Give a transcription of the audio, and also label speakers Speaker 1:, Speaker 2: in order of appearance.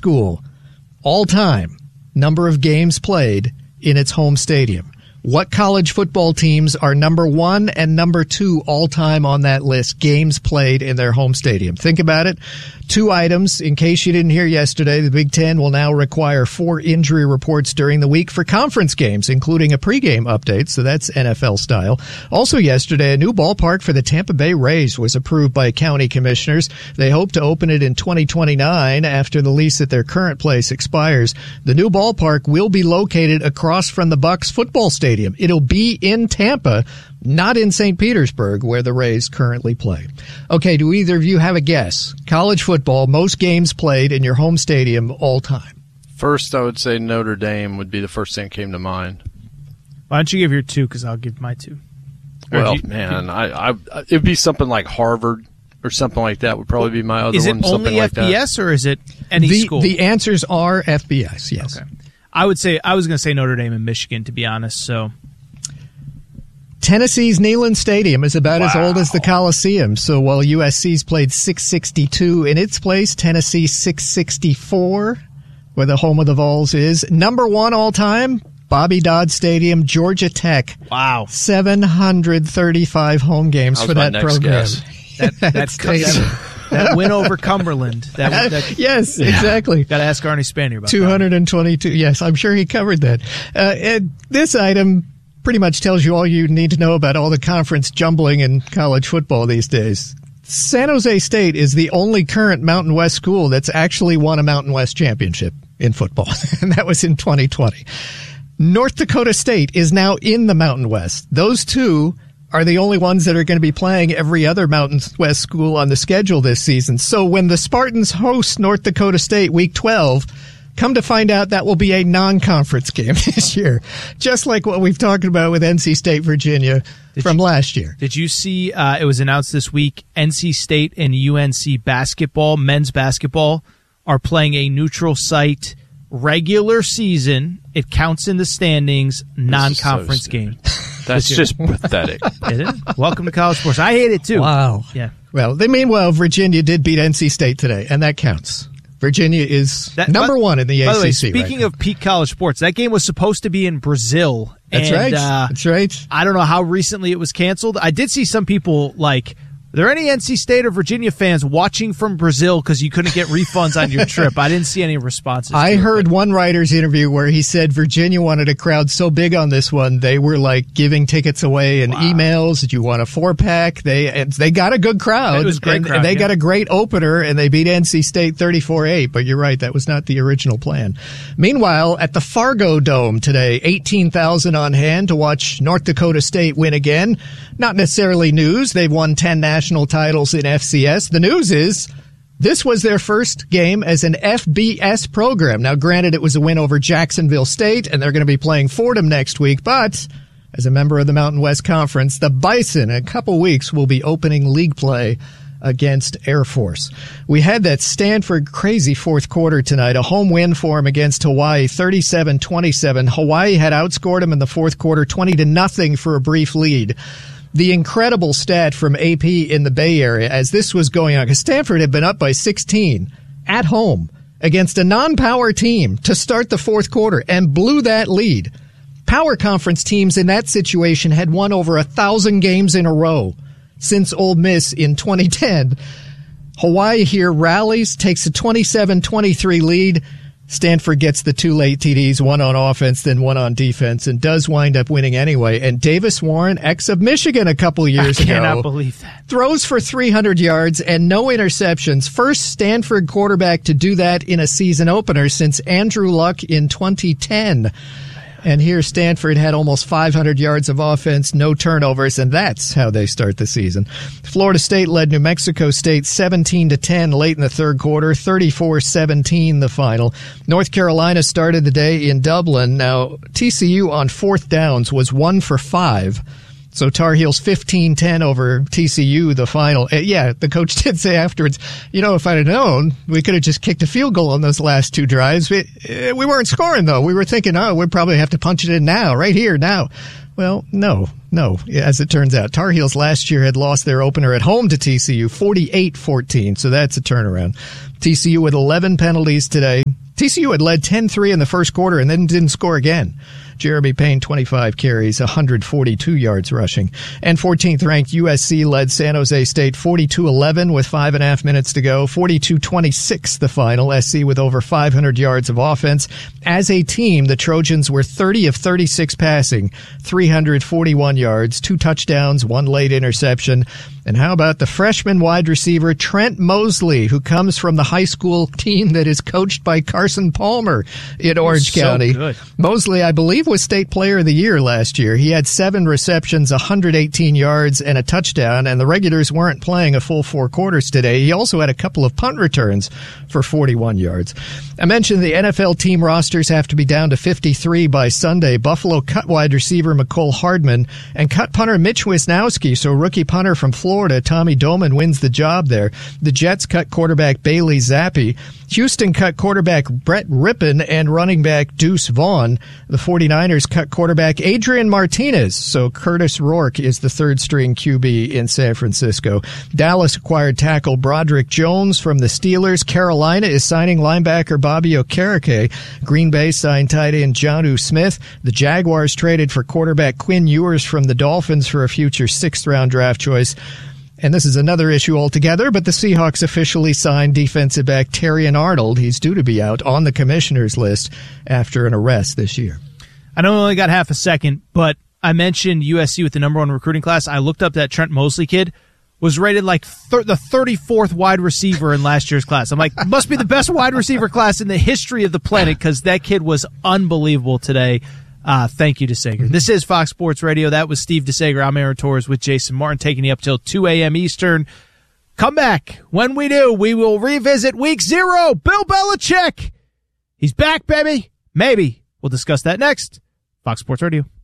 Speaker 1: school, all time, number of games played in its home stadium. What college football teams are number 1 and number 2 all time on that list, games played in their home stadium? Think about it. 2 items. In case you didn't hear yesterday, the Big Ten will now require 4 injury reports during the week for conference games, including a pregame update, so that's NFL style. Also yesterday, a new ballpark for the Tampa Bay Rays was approved by county commissioners. They hope to open it in 2029 after the lease at their current place expires. The new ballpark will be located across from the Bucs football stadium. It'll be in Tampa, not in St. Petersburg, where the Rays currently play. Okay, do either of you have a guess? College football, most games played in your home stadium all time.
Speaker 2: First, I would say Notre Dame would be the first thing that came to mind.
Speaker 3: Why don't you give your 2, because I'll give my 2.
Speaker 2: Well, it'd be something like Harvard or something like that would probably be my other one.
Speaker 3: Is it only FBS or is it any school?
Speaker 1: The answers are FBS, yes.
Speaker 3: Okay. I was going to say Notre Dame and Michigan, to be honest, so...
Speaker 1: Tennessee's Neyland Stadium is about as old as the Coliseum, so while USC's played 662 in its place, Tennessee 664, where the home of the Vols is. Number 1 all time, Bobby Dodd Stadium, Georgia Tech.
Speaker 3: Wow.
Speaker 1: 735 home games for that program.
Speaker 3: That win over Cumberland.
Speaker 1: Yes, exactly.
Speaker 3: Got to ask Arnie Spanier about
Speaker 1: 222. That. Yes, I'm sure he covered that. And this item pretty much tells you all you need to know about all the conference jumbling in college football these days. San Jose State is the only current Mountain West school that's actually won a Mountain West championship in football, and that was in 2020. North Dakota State is now in the Mountain West. Those two are the only ones that are going to be playing every other Mountain West school on the schedule this season. So when the Spartans host North Dakota State Week 12, come to find out that will be a non-conference game this year, just like what we've talked about with NC State, Virginia from last year.
Speaker 3: Did you see it was announced this week, NC State and UNC basketball, men's basketball, are playing a neutral site regular season. It counts in the standings, non-conference game.
Speaker 2: That's just pathetic.
Speaker 3: Isn't it? Welcome to college sports. I hate it too.
Speaker 1: Wow.
Speaker 3: Yeah.
Speaker 1: Well, meanwhile, Virginia did beat NC State today, and that counts. Virginia is number 1 in the ACC.
Speaker 3: By the way, speaking of peak college sports, that game was supposed to be in Brazil.
Speaker 1: That's right. That's right.
Speaker 3: I don't know how recently it was canceled. I did see some people like, are there any NC State or Virginia fans watching from Brazil because you couldn't get refunds on your trip? I didn't see any responses.
Speaker 1: I heard one writer's interview where he said Virginia wanted a crowd so big on this one, they were like giving tickets away and emails. Did you want a 4-pack? They got a good crowd.
Speaker 3: It was a great crowd.
Speaker 1: And they got a great opener, and they beat NC State 34-8. But you're right, that was not the original plan. Meanwhile, at the Fargo Dome today, 18,000 on hand to watch North Dakota State win again. Not necessarily news. They've won 10 national titles in FCS. The news is this was their first game as an FBS program. Now, granted, it was a win over Jacksonville State, and they're going to be playing Fordham next week. But as a member of the Mountain West Conference, the Bison in a couple weeks will be opening league play against Air Force. We had that Stanford crazy fourth quarter tonight, a home win for them against Hawaii, 37-27. Hawaii had outscored them in the fourth quarter, 20-0 for a brief lead. The incredible stat from AP in the Bay Area as this was going on, because Stanford had been up by 16 at home against a non-power team to start the fourth quarter and blew that lead. Power conference teams in that situation had won over 1,000 games in a row since Ole Miss in 2010. Hawaii here rallies, takes a 27-23 lead. Stanford gets the 2 late TDs, 1 on offense, then 1 on defense, and does wind up winning anyway. And Davis Warren, ex of Michigan a couple years ago,
Speaker 3: I cannot believe that,
Speaker 1: throws for 300 yards and no interceptions. First Stanford quarterback to do that in a season opener since Andrew Luck in 2010. And here Stanford had almost 500 yards of offense, no turnovers, and that's how they start the season. Florida State led New Mexico State 17-10 late in the third quarter, 34-17 the final. North Carolina started the day in Dublin. Now, TCU on fourth downs was 1 for 5. So Tar Heels 15-10 over TCU, the final. Yeah, the coach did say afterwards, if I'd have known, we could have just kicked a field goal on those last 2 drives. We weren't scoring, though. We were thinking, we'd probably have to punch it in now, right here, now. Well, no. As it turns out, Tar Heels last year had lost their opener at home to TCU 48-14, so that's a turnaround. TCU with 11 penalties today. TCU had led 10-3 in the first quarter and then didn't score again. Jeremy Payne, 25 carries, 142 yards rushing. And 14th ranked USC led San Jose State 42-11 with 5.5 minutes to go. 42-26 the final. SC with over 500 yards of offense. As a team, the Trojans were 30 of 36 passing, 341 yards, 2 touchdowns, 1 late interception. And how about the freshman wide receiver Trent Mosley, who comes from the high school team that is coached by Carson Palmer in Orange County.
Speaker 3: Good.
Speaker 1: Mosley, I believe, was State Player of the Year last year. He had 7 receptions, 118 yards, and a touchdown, and the regulars weren't playing a full 4 quarters today. He also had a couple of punt returns for 41 yards. I mentioned the NFL team rosters have to be down to 53 by Sunday. Buffalo cut wide receiver McCole Hardman and cut punter Mitch Wisnowski, so rookie punter from Florida, Tommy Doman, wins the job there. The Jets cut quarterback Bailey Zappi. Houston cut quarterback Brett Rippon and running back Deuce Vaughn. The 49ers cut quarterback Adrian Martinez, so Curtis Rourke is the third-string QB in San Francisco. Dallas acquired tackle Broderick Jones from the Steelers. Carolina is signing linebacker Bobby Okereke. Green Bay signed tight end Jonnu Smith. The Jaguars traded for quarterback Quinn Ewers from the Dolphins for a future 6th-round draft choice. And this is another issue altogether, but the Seahawks officially signed defensive back Terrion Arnold. He's due to be out on the commissioner's list after an arrest this year.
Speaker 3: I know I only got half a second, but I mentioned USC with the number 1 recruiting class. I looked up that Trent Mosley kid, was rated like the 34th wide receiver in last year's class. I'm like, must be the best wide receiver class in the history of the planet because that kid was unbelievable today. Thank you, DeSager. This is Fox Sports Radio. That was Steve DeSager. I'm Aaron Torres with Jason Martin, taking you up till 2 a.m. Eastern. Come back. When we do, we will revisit Week 0. Bill Belichick. He's back, baby. Maybe. We'll discuss that next. Fox Sports Radio.